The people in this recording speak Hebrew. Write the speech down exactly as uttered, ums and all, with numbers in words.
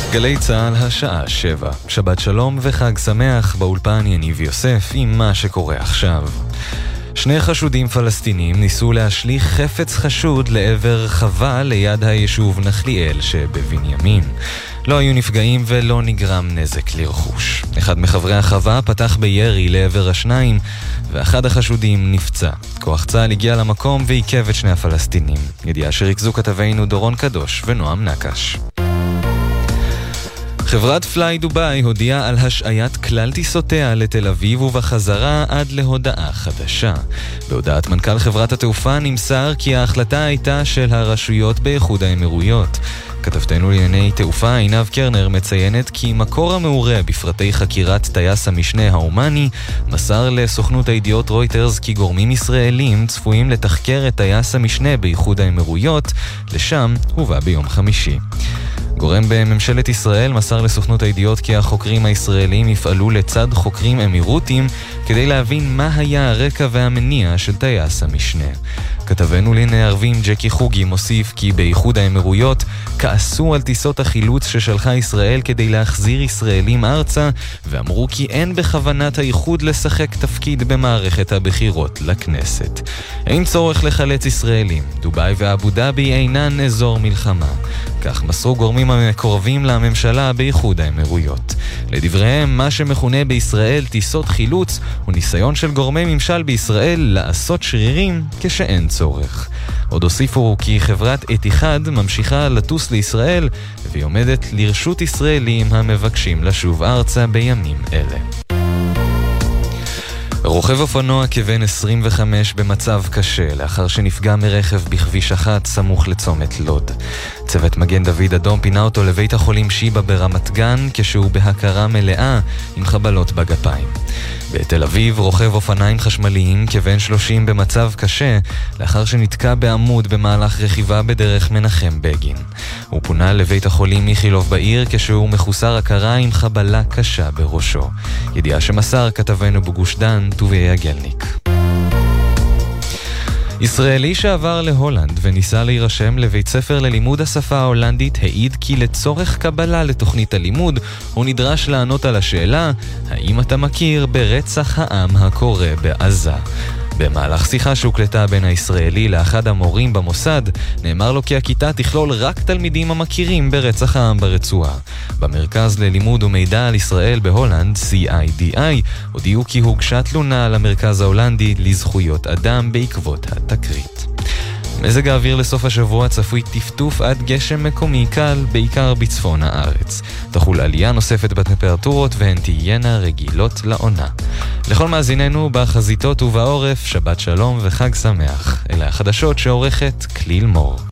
גלי צהל השעה שבע. שבת שלום וחג שמח, באולפן יניב יוסף עם מה שקורה עכשיו. שני חשודים פלסטינים ניסו להשליך חפץ חשוד לעבר חווה ליד היישוב נחליאל שבבנימין. לא היו נפגעים ולא נגרם נזק לרכוש. אחד מחברי החווה פתח בירי לעבר השניים, ואחד החשודים נפצע. כוח צה"ל הגיע למקום ועיכב את שני הפלסטינים. ידיעה שריכזו כתבינו דורון קדוש ונועם נקש. חברת פליי דוביי הודיעה על השעיית כלל טיסותיה לתל אביב ובחזרה עד להודעה חדשה. בהודעת מנכ"ל חברת התעופה נמסר כי ההחלטה הייתה של הרשויות באיחוד האמירויות. כתבתנו לענייני תעופה עינב קרנר מציינת כי מקור המעורה בפרטי חקירת טייס המשנה האומני מסר לסוכנות הידיעות רויטרס כי גורמים ישראלים צפויים לתחקר את טייס המשנה באיחוד האמירויות, לשם הובא ביום חמישי. גורם בממשלת ישראל מסר לסוכנות הידיעות כי החוקרים הישראלים יפעלו לצד חוקרים אמירותים כדי להבין מה היה הרקע והמניע של טייס המשנה. כתבנו לענייני ערבים ג'קי חוגי מוסיף כי באיחוד האמירויות כעסו על טיסות החילוץ ששלחה ישראל כדי להחזיר ישראלים ארצה, ואמרו כי אין בכוונת האיחוד לשחק תפקיד במערכת הבחירות לכנסת. אין צורך לחלץ ישראלים, דוביי ואבו דאבי אינן אזור מלחמה. כך מסרו גורמים המקורבים לממשלה באיחוד האמירויות. לדבריהם, מה שמכונה בישראל טיסות חילוץ הוא ניסיון של גורמי ממשל בישראל לעשות שרירים כשאין צורך. עוד הוסיפו כי חברת אתיחד ממשיכה לטוס לישראל והיא עומדת לרשות ישראלים המבקשים לשוב ארצה בימים אלה. רוכב אופנוע כבן עשרים וחמש במצב קשה לאחר שנפגע מרכב בכביש אחת סמוך לצומת לוד. צוות מגן דוד אדום פינה אותו לבית החולים שיבא ברמת גן כשהוא בהכרה מלאה עם חבלות בגפיים. בתל אביב רוכב אופניים חשמליים כבן שלושים במצב קשה לאחר שנתקע בעמוד במהלך רכיבה בדרך מנחם בגין. הוא פונה לבית החולים איכילוב בעיר כשהוא מחוסר הכרה עם חבלה קשה בראשו. ידיעה שמסר כתבנו בגוש דן טוביה גלניק. ישראלי שעבר להולנד וניסה להירשם לבית ספר ללימוד השפה ההולנדית העיד כי לצורך קבלה לתוכנית הלימוד הוא נדרש לענות על השאלה האם אתה מכיר ברצח העם הקורה בעזה. במהלך שיחה שהוקלטה בין הישראלי לאחד המורים במוסד, נאמר לו כי הכיתה תכלול רק תלמידים המכירים ברצח העם ברצועה. במרכז ללימוד ומידע על ישראל בהולנד, סי איי די איי, הודיעו כי הוגשה תלונה למרכז ההולנדי לזכויות אדם בעקבות התקרית. מזג האוויר לסוף השבוע צפוי טפטוף עד גשם מקומי קל, בעיקר בצפון הארץ. תחול עלייה נוספת בטמפרטורות והן תהיינה רגילות לעונה. לכל מאזיננו בחזיתות ובעורף, שבת שלום וחג שמח. אלה החדשות שעורכת כליל מור.